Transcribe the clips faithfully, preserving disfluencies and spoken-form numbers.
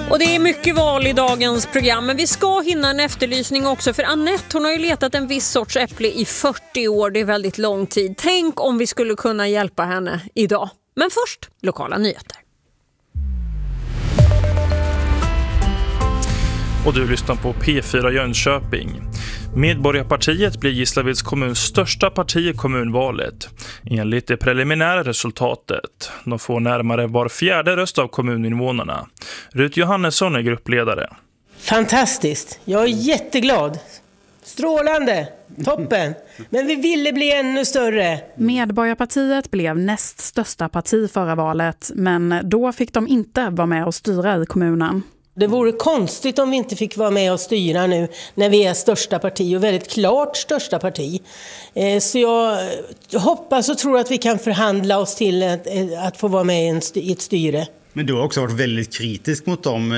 Och det är mycket val i dagens program, men vi ska hinna en efterlysning också, för Annette, hon har ju letat en viss sorts äpple i fyrtio år, det är väldigt lång tid. Tänk om vi skulle kunna hjälpa henne idag. Men först, lokala nyheter. Och du lyssnar på P fyra Jönköping. Medborgarpartiet blir Gislaveds kommuns största parti i kommunvalet. Enligt det preliminära resultatet. De får närmare var fjärde röst av kommuninvånarna. Rut Johannesson är gruppledare. Fantastiskt. Jag är jätteglad. Strålande. Toppen. Men vi ville bli ännu större. Medborgarpartiet blev näst största parti förra valet. Men då fick de inte vara med och styra i kommunen. Det vore konstigt om vi inte fick vara med och styra nu när vi är största parti och väldigt klart största parti. Så jag hoppas och tror att vi kan förhandla oss till att, att få vara med i ett styre. Men du har också varit väldigt kritisk mot dem,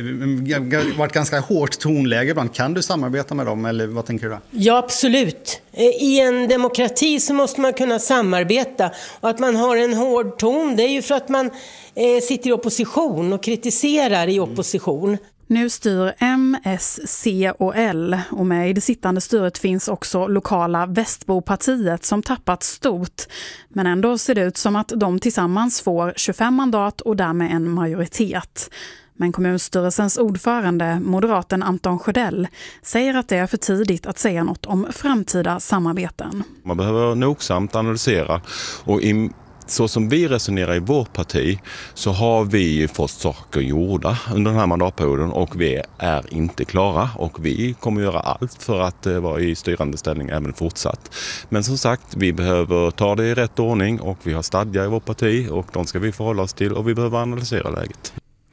varit ganska hårt tonläge ibland. Kan du samarbeta med dem eller vad tänker du? Ja, absolut. I en demokrati så måste man kunna samarbeta, och att man har en hård ton, det är ju för att man sitter i opposition och kritiserar i opposition. Nu styr M, S, C och L, och med i det sittande styret finns också lokala Västbopartiet som tappat stort. Men ändå ser det ut som att de tillsammans får tjugofem mandat och därmed en majoritet. Men kommunstyrelsens ordförande, moderaten Anton Sjödell, säger att det är för tidigt att säga något om framtida samarbeten. Man behöver nogsamt analysera, och i så som vi resonerar i vårt parti så har vi fått saker gjorda under den här mandatperioden och vi är inte klara, och vi kommer göra allt för att vara i styrande ställning även fortsatt. Men som sagt, vi behöver ta det i rätt ordning och vi har stadgar i vårt parti och de ska vi förhålla oss till, och vi behöver analysera läget.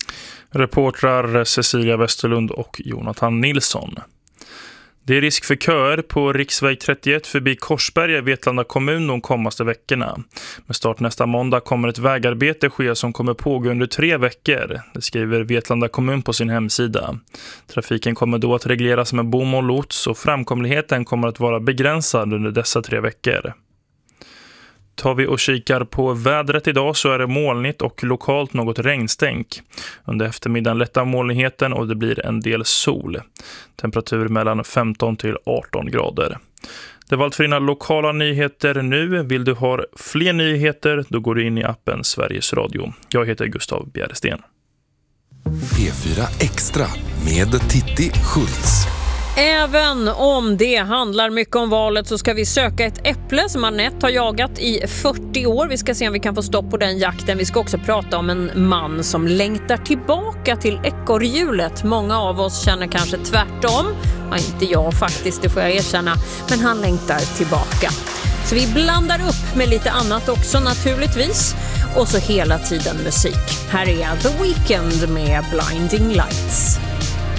Reportrar Cecilia Westerlund och Jonathan Nilsson. Det är risk för köer på riksväg trettioett förbi Korsberga i Vetlanda kommun de kommande veckorna. Med start nästa måndag kommer ett vägarbete ske som kommer pågå under tre veckor. Det skriver Vetlanda kommun på sin hemsida. Trafiken kommer då att regleras med bom och lots, och framkomligheten kommer att vara begränsad under dessa tre veckor. Tar vi och kikar på vädret idag så är det molnigt och lokalt något regnstänk. Under eftermiddagen lättar molnigheten och det blir en del sol. Temperatur mellan femton till arton grader. Det var allt för dina lokala nyheter nu. Vill du ha fler nyheter, då går du in i appen Sveriges Radio. Jag heter Gustav Bjärresten. P fyra Extra med Titti Schultz. Även om det handlar mycket om valet så ska vi söka ett äpple som Annette har jagat i fyrtio år. Vi ska se om vi kan få stopp på den jakten. Vi ska också prata om en man som längtar tillbaka till ekorrhjulet. Många av oss känner kanske tvärtom. Ja, inte jag faktiskt, det får jag erkänna. Men han längtar tillbaka. Så vi blandar upp med lite annat också naturligtvis. Och så hela tiden musik. Här är The Weeknd med Blinding Lights.